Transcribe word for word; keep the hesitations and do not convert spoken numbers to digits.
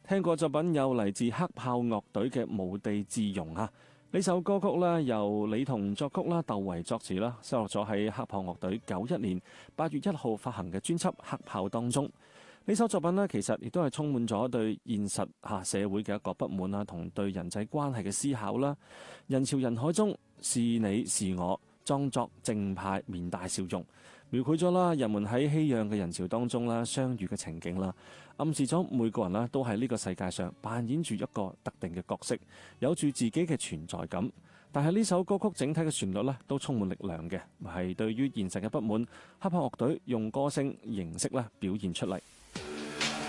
聽過作品有嚟自黑豹樂隊嘅《無地自容》啊，呢首歌曲呢，由李彤作曲啦，竇唯作詞啦，收錄咗喺黑豹樂隊九一年八月一號發行嘅專輯《黑豹》當中。呢首作品呢，其實亦都係充滿咗對現實嚇社會嘅一個不滿啦，同對人際關係嘅思考啦。人潮人海中，是你是我，裝作正派，面帶笑容，描繪咗啦人們喺熙攘嘅人潮當中啦相遇嘅情景啦，暗示咗每個人啦都喺呢個世界上扮演住一個特定嘅角色，有住自己嘅存在感。但係呢首歌曲整體嘅旋律咧都充滿力量嘅，係對於現實嘅不滿，黑豹樂隊用歌聲形式咧表現出嚟。